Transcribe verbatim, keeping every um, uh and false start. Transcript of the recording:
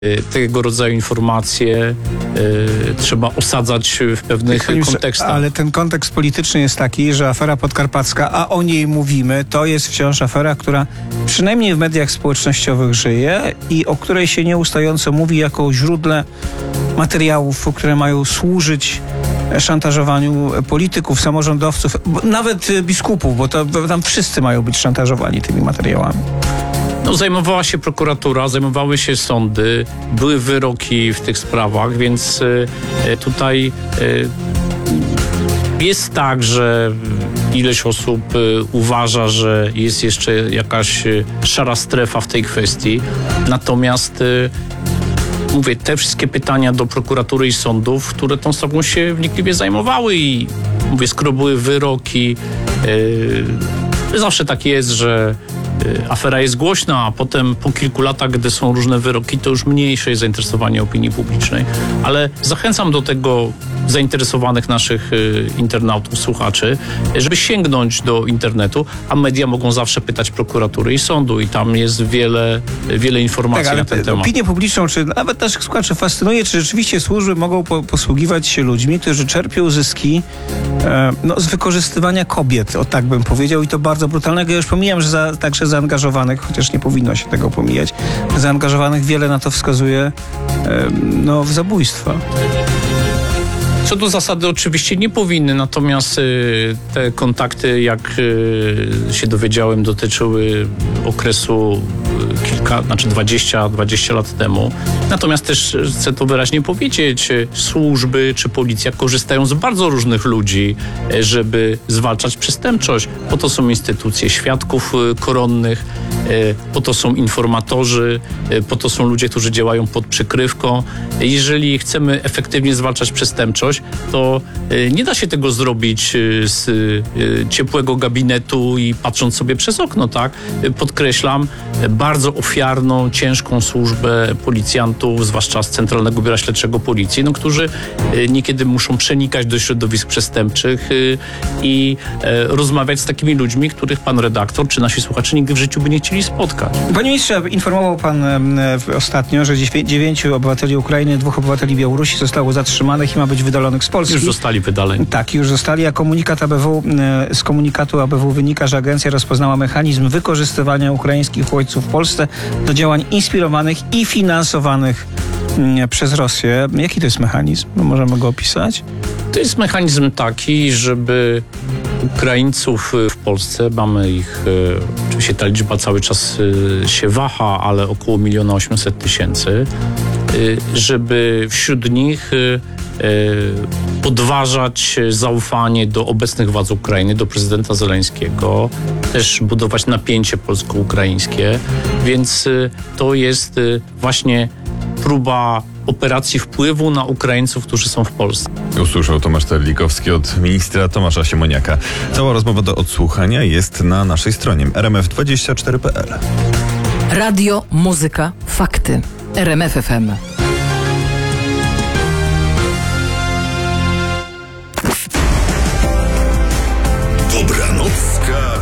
Tego rodzaju informacje y, trzeba osadzać w pewnych Panie kontekstach. Ale ten kontekst polityczny jest taki, że afera podkarpacka, a o niej mówimy, to jest wciąż afera, która przynajmniej w mediach społecznościowych żyje i o której się nieustająco mówi jako o źródle materiałów, które mają służyć szantażowaniu polityków, samorządowców, nawet biskupów, bo to, bo tam wszyscy mają być szantażowani tymi materiałami. No, zajmowała się prokuratura, zajmowały się sądy, były wyroki w tych sprawach, więc y, tutaj y, jest tak, że ileś osób y, uważa, że jest jeszcze jakaś y, szara strefa w tej kwestii. Natomiast y, mówię, te wszystkie pytania do prokuratury i sądów, które tą sprawą się wnikliwie zajmowały i mówię, skoro były wyroki, y, zawsze tak jest, że afera jest głośna, a potem po kilku latach, gdy są różne wyroki, to już mniejsze jest zainteresowanie opinii publicznej. Ale zachęcam do tego zainteresowanych naszych y, internautów, słuchaczy, żeby sięgnąć do internetu, a media mogą zawsze pytać prokuratury i sądu i tam jest wiele, wiele informacji tak, ale na ten temat. Opinię publiczną, czy nawet naszych słuchaczy fascynuje, czy rzeczywiście służby mogą po, posługiwać się ludźmi, którzy czerpią zyski e, no, z wykorzystywania kobiet, o tak bym powiedział, i to bardzo brutalnego. Ja już pomijam, że za, także zaangażowanych, chociaż nie powinno się tego pomijać, zaangażowanych wiele na to wskazuje e, no, w zabójstwa. Co do zasady oczywiście nie powinny, natomiast y, te kontakty, jak y, się dowiedziałem, dotyczyły okresu y, kilka, znaczy dwadzieścia, dwadzieścia lat temu. Natomiast też chcę to wyraźnie powiedzieć, y, służby czy policja korzystają z bardzo różnych ludzi, y, żeby zwalczać przestępczość. Po to są instytucje świadków y, koronnych, y, po to są informatorzy, y, po to są ludzie, którzy działają pod przykrywką. Jeżeli chcemy efektywnie zwalczać przestępczość, to y, nie da się tego zrobić y, z y, ciepłego gabinetu i patrząc sobie przez okno, tak? Y, podkreślam, y, bardzo ofiarną, ciężką służbę policjantów, zwłaszcza z Centralnego Biura Śledczego Policji, no, którzy y, niekiedy muszą przenikać do środowisk przestępczych y, i y, rozmawiać z takimi ludźmi, których pan redaktor czy nasi słuchacze nigdy w życiu by nie chcieli spotkać. Panie ministrze, informował pan e, ostatnio, że dziewię- dziewięciu obywateli Ukrainy, dwóch obywateli Białorusi zostało zatrzymanych i ma być wydalonych z Polski. Już zostali wydaleni. Tak, już zostali, a komunikat A B W, e, z komunikatu A B W wynika, że agencja rozpoznała mechanizm wykorzystywania ukraińskich uchodźców w Polsce do działań inspirowanych i finansowanych m, przez Rosję. Jaki to jest mechanizm? No, możemy go opisać? To jest mechanizm taki, żeby Ukraińców w Polsce, mamy ich, e, oczywiście ta liczba cały czas e, się waha, ale około miliona osiemset tysięcy, e, żeby wśród nich e, podważać zaufanie do obecnych władz Ukrainy, do prezydenta Zeleńskiego, też budować napięcie polsko-ukraińskie, więc e, to jest e, właśnie próba operacji wpływu na Ukraińców, którzy są w Polsce. Usłyszał Tomasz Terlikowski od ministra Tomasza Siemoniaka. Cała rozmowa do odsłuchania jest na naszej stronie er em ef dwadzieścia cztery kropka pe el. Radio, muzyka, fakty. R M F F M. Dobranocka